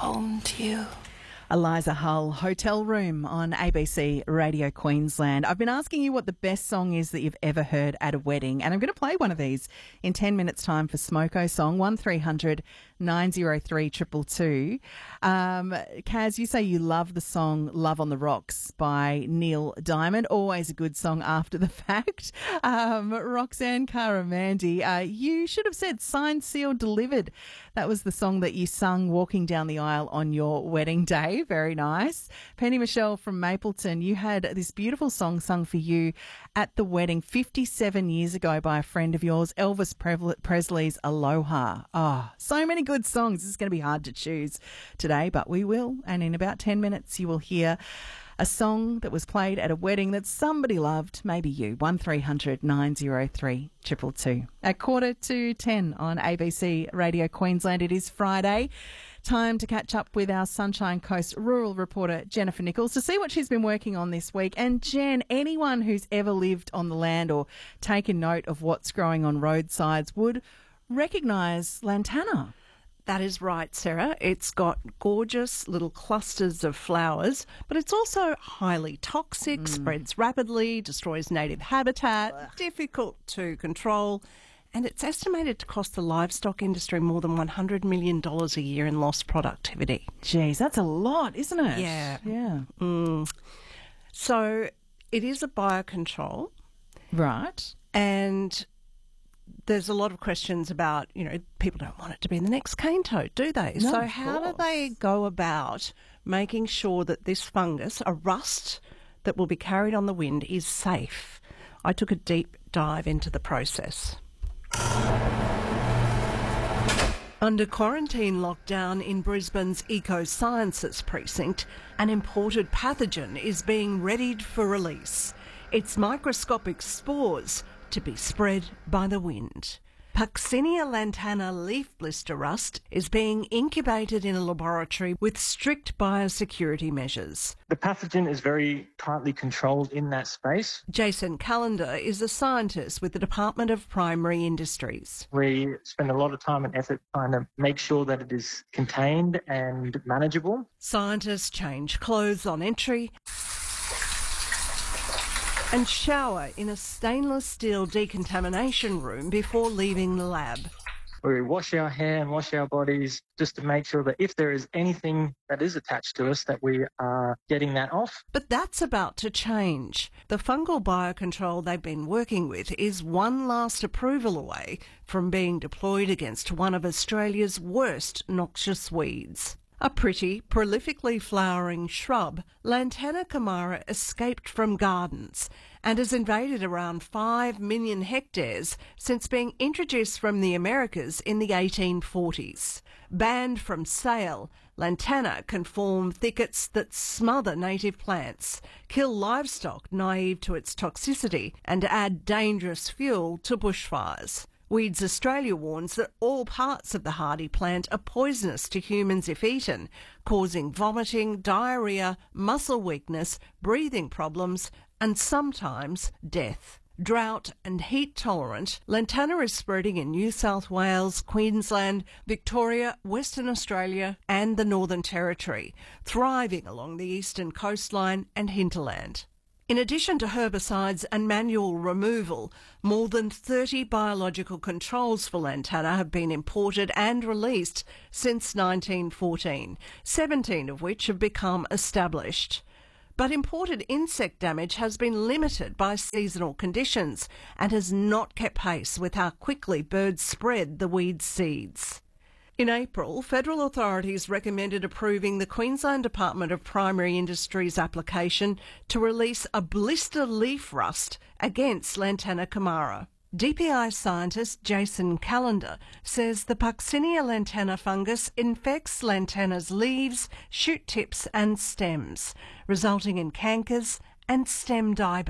home to you. Eliza Hull, Hotel Room on ABC Radio Queensland. I've been asking you what the best song is that you've ever heard at a wedding, and I'm going to play one of these in 10 minutes' time for Smoko Song, 1300 903 222. Kaz, you say you love the song Love on the Rocks by Neil Diamond. Always a good song after the fact. Roxanne Karamandy, you should have said Signed, Sealed, Delivered. That was the song that you sung walking down the aisle on your wedding day. Very nice. Penny Michelle from Mapleton, you had this beautiful song sung for you at the wedding 57 years ago by a friend of yours, Elvis Presley's Aloha. Oh, so many good songs. This is going to be hard to choose today, but we will. And in about 10 minutes, you will hear a song that was played at a wedding that somebody loved, maybe you. 1300 903 222. At 9:45 on ABC Radio Queensland, it is Friday. Time to catch up with our Sunshine Coast rural reporter, Jennifer Nichols, to see what she's been working on this week. And Jen, anyone who's ever lived on the land or taken note of what's growing on roadsides would recognise lantana. That is right, Sarah. It's got gorgeous little clusters of flowers, but it's also highly toxic, spreads rapidly, destroys native habitat, difficult to control, and it's estimated to cost the livestock industry more than $100 million a year in lost productivity. Geez, that's a lot, isn't it? Yeah. So it is a biocontrol. Right. And there's a lot of questions about, people don't want it to be the next cane toad, do they? No, so of how do course. they go about making sure that this fungus, a rust that will be carried on the wind, is safe? I took a deep dive into the process. Under quarantine lockdown in Brisbane's Eco Sciences precinct, an imported pathogen is being readied for release. It's microscopic spores to be spread by the wind. Puccinia lantana leaf blister rust is being incubated in a laboratory with strict biosecurity measures. The pathogen is very tightly controlled in that space. Jason Callender is a scientist with the Department of Primary Industries. We spend a lot of time and effort trying to make sure that it is contained and manageable. Scientists change clothes on entry and shower in a stainless steel decontamination room before leaving the lab. We wash our hair and wash our bodies just to make sure that if there is anything that is attached to us, that we are getting that off. But that's about to change. The fungal biocontrol they've been working with is one last approval away from being deployed against one of Australia's worst noxious weeds. A pretty, prolifically flowering shrub, Lantana camara escaped from gardens and has invaded around 5 million hectares since being introduced from the Americas in the 1840s. Banned from sale, lantana can form thickets that smother native plants, kill livestock naive to its toxicity, and add dangerous fuel to bushfires. Weeds Australia warns that all parts of the hardy plant are poisonous to humans if eaten, causing vomiting, diarrhoea, muscle weakness, breathing problems, and sometimes death. Drought and heat tolerant, lantana is spreading in New South Wales, Queensland, Victoria, Western Australia and the Northern Territory, thriving along the eastern coastline and hinterland. In addition to herbicides and manual removal, more than 30 biological controls for lantana have been imported and released since 1914, 17 of which have become established. But imported insect damage has been limited by seasonal conditions and has not kept pace with how quickly birds spread the weed seeds. In April, federal authorities recommended approving the Queensland Department of Primary Industries application to release a blister leaf rust against Lantana camara. DPI scientist Jason Callender says the Puccinia lantana fungus infects lantana's leaves, shoot tips and stems, resulting in cankers and stem dieback.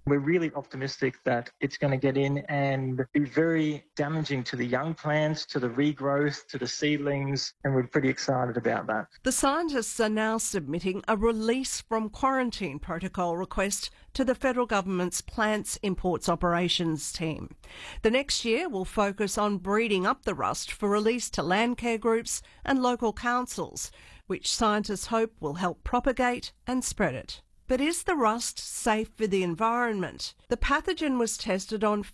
We're really optimistic that it's going to get in and be very damaging to the young plants, to the regrowth, to the seedlings, and we're pretty excited about that. The scientists are now submitting a release from quarantine protocol request to the federal government's Plants Imports Operations team. The next year will focus on breeding up the rust for release to landcare groups and local councils, which scientists hope will help propagate and spread it. But is the rust safe for the environment? The pathogen was tested on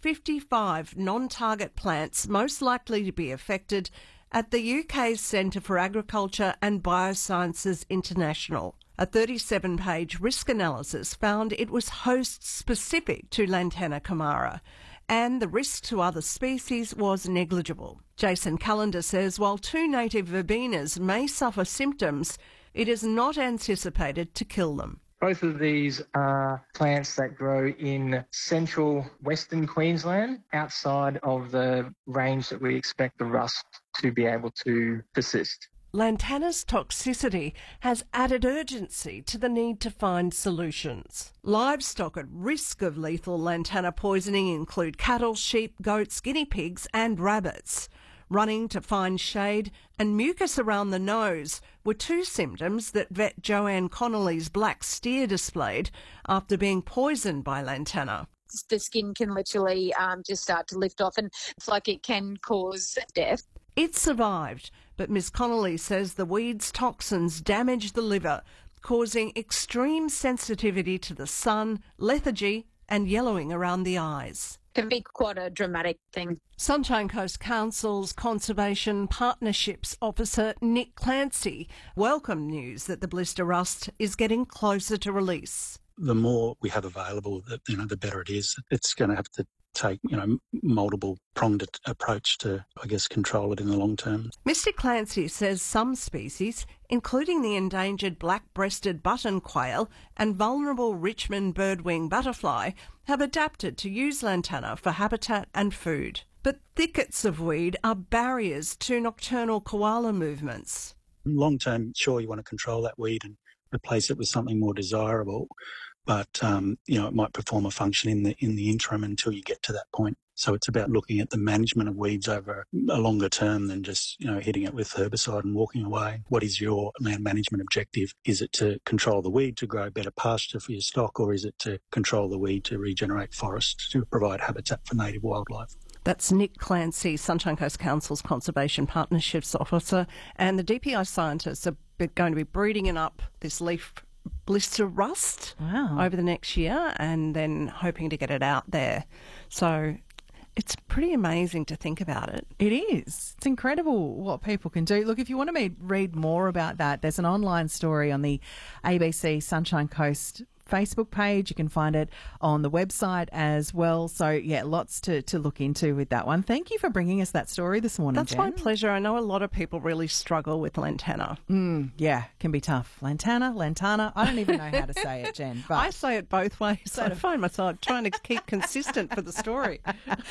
55 non-target plants most likely to be affected at the UK's Centre for Agriculture and Biosciences International. A 37-page risk analysis found it was host-specific to Lantana camara, and the risk to other species was negligible. Jason Callender says while 2 native verbenas may suffer symptoms, it is not anticipated to kill them. Both of these are plants that grow in central Western Queensland, outside of the range that we expect the rust to be able to persist. Lantana's toxicity has added urgency to the need to find solutions. Livestock at risk of lethal lantana poisoning include cattle, sheep, goats, guinea pigs and rabbits. Running to find shade and mucus around the nose were 2 symptoms that vet Joanne Connolly's black steer displayed after being poisoned by lantana. The skin can literally just start to lift off, and it's like it can cause death. It survived, but Ms Connolly says the weed's toxins damaged the liver, causing extreme sensitivity to the sun, lethargy and yellowing around the eyes. Can be quite a dramatic thing. Sunshine Coast Council's Conservation Partnerships Officer Nick Clancy welcomed news that the blister rust is getting closer to release. The more we have available, the better it is. It's going to have to take, multiple pronged approach to, control it in the long term. Mr Clancy says some species, including the endangered black-breasted button quail and vulnerable Richmond birdwing butterfly, have adapted to use lantana for habitat and food. But thickets of weed are barriers to nocturnal koala movements. Long term, sure, you want to control that weed and replace it with something more desirable, but it might perform a function in the interim until you get to that point. So it's about looking at the management of weeds over a longer term than just hitting it with herbicide and walking away. What is your land management objective? Is it to control the weed to grow better pasture for your stock, or is it to control the weed to regenerate forest to provide habitat for native wildlife? That's Nick Clancy, Sunshine Coast Council's Conservation Partnerships Officer, and the DPI scientists are going to be breeding up this leaf blister rust over the next year and then hoping to get it out there. So it's pretty amazing to think about it. It is. It's incredible what people can do. Look, if you want to read more about that, there's an online story on the ABC Sunshine Coast Facebook page. You can find it on the website as well. So, yeah, lots to look into with that one. Thank you for bringing us that story this morning, That's Jen. my pleasure. I know a lot of people really struggle with lantana. Yeah, can be tough. Lantana. I don't even know how to say it, Jen. But I say it both ways. So I find myself trying to keep consistent for the story.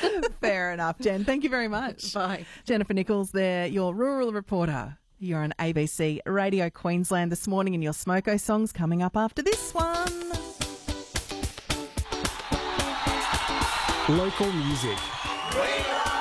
Fair enough, Jen. Thank you very much. Bye. Jennifer Nichols there, your rural reporter. You're on ABC Radio Queensland this morning, and your Smoko songs coming up after this one. Local music. We love